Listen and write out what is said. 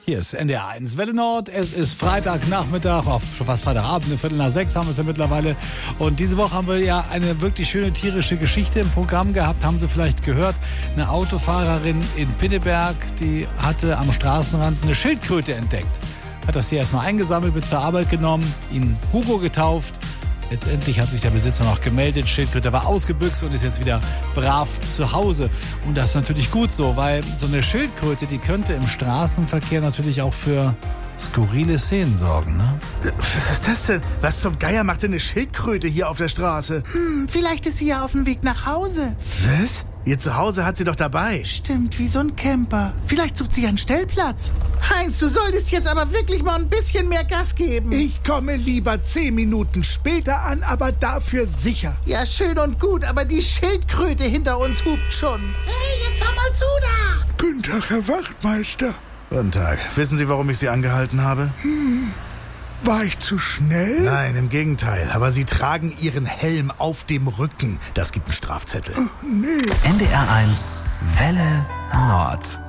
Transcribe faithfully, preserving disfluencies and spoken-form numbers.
Hier ist N D R eins Welle Nord. Es ist Freitagnachmittag, oh, schon fast Freitagabend, eine Viertel nach sechs haben wir es ja mittlerweile. Und diese Woche haben wir ja eine wirklich schöne tierische Geschichte im Programm gehabt. Haben Sie vielleicht gehört? Eine Autofahrerin in Pinneberg, die hatte am Straßenrand eine Schildkröte entdeckt. Hat das Tier erstmal eingesammelt, mit zur Arbeit genommen, ihn Hugo getauft. Letztendlich hat sich der Besitzer noch gemeldet, Schildkröte war ausgebüxt und ist jetzt wieder brav zu Hause. Und das ist natürlich gut so, weil so eine Schildkröte, die könnte im Straßenverkehr natürlich auch für skurrile Szenen sorgen, ne? Was ist das denn? Was zum Geier macht denn eine Schildkröte hier auf der Straße? Hm, vielleicht ist sie ja auf dem Weg nach Hause. Was? Ihr Zuhause hat sie doch dabei. Stimmt, wie so ein Camper. Vielleicht sucht sie einen Stellplatz. Heinz, du solltest jetzt aber wirklich mal ein bisschen mehr Gas geben. Ich komme lieber zehn Minuten später an, aber dafür sicher. Ja, schön und gut, aber die Schildkröte hinter uns hupt schon. Hey, jetzt fahr mal zu da! Guten Tag, Herr Wachtmeister. Guten Tag. Wissen Sie, warum ich Sie angehalten habe? Hm. War ich zu schnell? Nein, im Gegenteil. Aber Sie tragen Ihren Helm auf dem Rücken. Das gibt einen Strafzettel. Oh, nee. N D R eins Welle Nord.